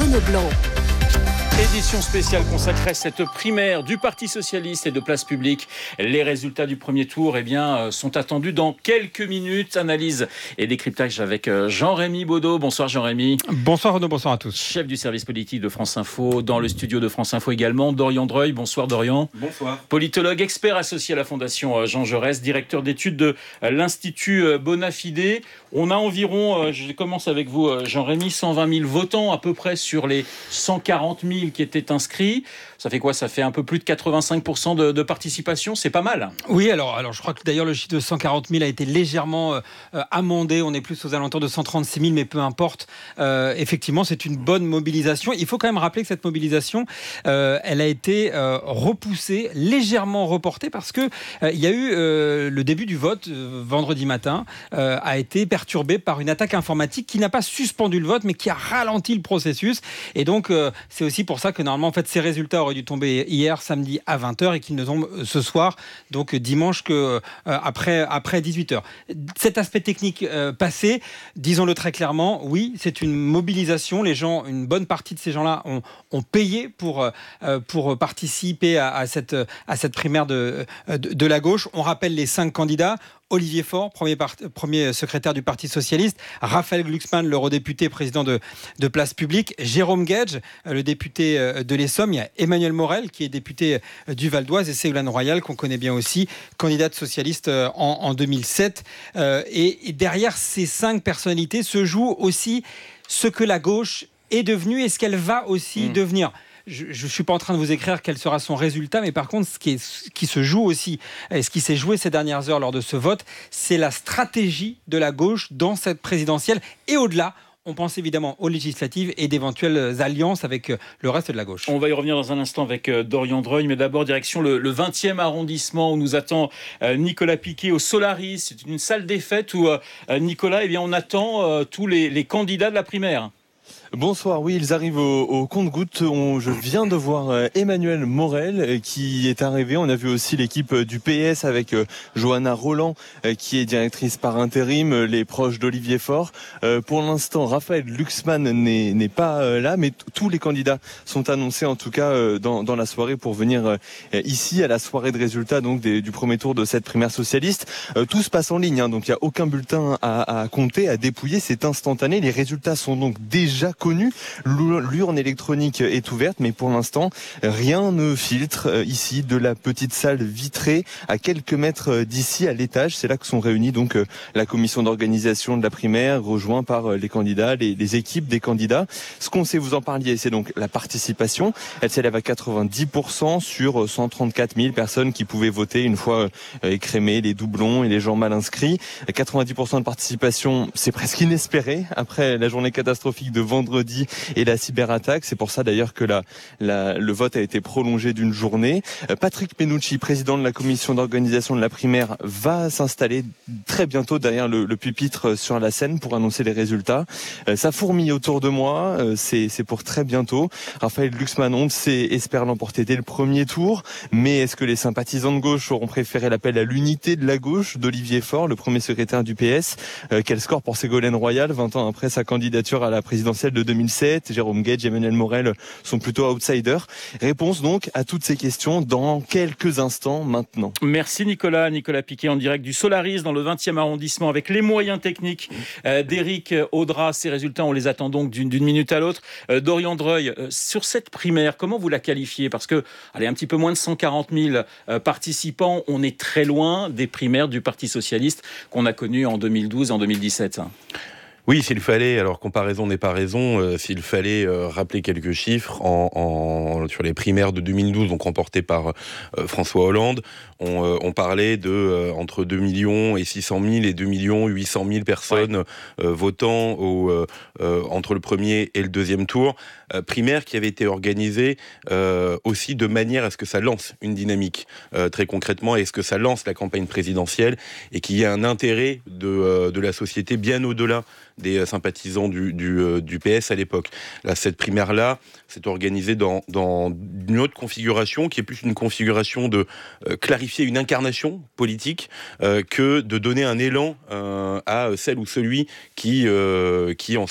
Bruno Blanc. Édition spéciale consacrée à cette primaire du Parti Socialiste et de Place Publique. Les résultats du premier tour sont attendus dans quelques minutes. Analyse et décryptage avec Jean-Rémy Baudot. Bonsoir Jean-Rémy. Bonsoir Renaud, bonsoir à tous. Chef du service politique de France Info. Dans le studio de France Info également, Dorian Dreuil. Bonsoir Dorian. Bonsoir. Politologue, expert associé à la Fondation Jean Jaurès, directeur d'études de l'Institut Bonafide. On a environ, je commence avec vous Jean-Rémy, 120 000 votants à peu près sur les 140 000 qui étaient inscrits. Ça fait quoi ? Ça fait un peu plus de 85% de participation. C'est pas mal. Oui, alors je crois que d'ailleurs le chiffre de 140 000 a été légèrement amendé. On est plus aux alentours de 136 000, mais peu importe. Effectivement, c'est une bonne mobilisation. Il faut quand même rappeler que cette mobilisation, elle a été repoussée, légèrement reportée, parce que il y a eu le début du vote vendredi matin a été perturbé par une attaque informatique qui n'a pas suspendu le vote, mais qui a ralenti le processus. Et donc, c'est aussi pour ça que normalement, en fait, ces résultats auraient dû tomber hier, samedi à 20h, et qu'ils ne tombent ce soir, donc dimanche, après 18h. Cet aspect technique passé, disons-le très clairement, oui, c'est une mobilisation. Les gens, une bonne partie de ces gens-là ont payé pour participer à cette primaire de la gauche. On rappelle les 5 candidats. Olivier Faure, premier secrétaire du Parti Socialiste, Raphaël Glucksmann, l'eurodéputé président de Place Publique, Jérôme Guedj, le député de l'Essonne, il y a Emmanuel Morel qui est député du Val d'Oise et Ségolène Royal qu'on connaît bien aussi, candidate socialiste en 2007. Et derrière ces 5 personnalités se joue aussi ce que la gauche est devenue et ce qu'elle va aussi devenir. Je ne suis pas en train de vous écrire quel sera son résultat, mais par contre, ce qui se joue aussi, et ce qui s'est joué ces dernières heures lors de ce vote, c'est la stratégie de la gauche dans cette présidentielle. Et au-delà, on pense évidemment aux législatives et d'éventuelles alliances avec le reste de la gauche. On va y revenir dans un instant avec Dorian Dreuil, mais d'abord direction le 20e arrondissement où nous attend Nicolas Piquet au Solaris. C'est une salle des fêtes où, Nicolas, on attend tous les candidats de la primaire. Bonsoir, oui, ils arrivent au compte-gouttes. Je viens de voir Emmanuel Morel qui est arrivé. On a vu aussi l'équipe du PS avec Johanna Roland qui est directrice par intérim, les proches d'Olivier Faure. Pour l'instant, Raphaël Glucksmann n'est pas là, mais tous les candidats sont annoncés en tout cas dans la soirée pour venir ici à la soirée de résultats donc du premier tour de cette primaire socialiste. Tout se passe en ligne, donc il n'y a aucun bulletin à compter, à dépouiller. C'est instantané. Les résultats sont donc déjà connus. L'urne électronique est ouverte, mais pour l'instant, rien ne filtre ici de la petite salle vitrée à quelques mètres d'ici à l'étage. C'est là que sont réunis donc la commission d'organisation de la primaire, rejoint par les candidats, les équipes des candidats. Ce qu'on sait, vous en parliez, c'est donc la participation. Elle s'élève à 90% sur 134 000 personnes qui pouvaient voter une fois écrémés les doublons et les gens mal inscrits. 90% de participation, c'est presque inespéré après la journée catastrophique de vendredi et la cyberattaque. C'est pour ça d'ailleurs que le vote a été prolongé d'une journée. Patrick Menucci, président de la commission d'organisation de la primaire, va s'installer très bientôt derrière le pupitre sur la scène pour annoncer les résultats. Ça fourmille autour de moi, c'est pour très bientôt. Raphaël Glucksmann, on sait, espère l'emporter dès le premier tour, mais est-ce que les sympathisants de gauche auront préféré l'appel à l'unité de la gauche d'Olivier Faure, le premier secrétaire du PS? Quel score pour Ségolène Royal, 20 ans après sa candidature à la présidentielle de 2007, Jérôme Guedj et Emmanuel Morel sont plutôt outsiders. Réponse donc à toutes ces questions dans quelques instants maintenant. Merci Nicolas Piquet en direct du Solaris dans le 20e arrondissement avec les moyens techniques d'Éric Audras. Ces résultats, on les attend donc d'une minute à l'autre. Dorian Dreuil, sur cette primaire, comment vous la qualifiez ? Parce que, un petit peu moins de 140 000 participants, on est très loin des primaires du Parti Socialiste qu'on a connues en 2012 et en 2017. Oui, s'il fallait, alors comparaison n'est pas raison, s'il fallait rappeler quelques chiffres sur les primaires de 2012, donc remportées par François Hollande, on parlait de entre 2 millions et 600 000 et 2 millions 800 000 personnes votant entre le premier et le deuxième tour. Primaire qui avait été organisée aussi de manière à ce que ça lance une dynamique très concrètement, et ce que ça lance la campagne présidentielle et qu'il y ait un intérêt de la société bien au-delà des sympathisants du PS à l'époque. Là, cette primaire-là s'est organisée dans une autre configuration qui est plus une configuration de clarifier une incarnation politique que de donner un élan à celle ou celui qui en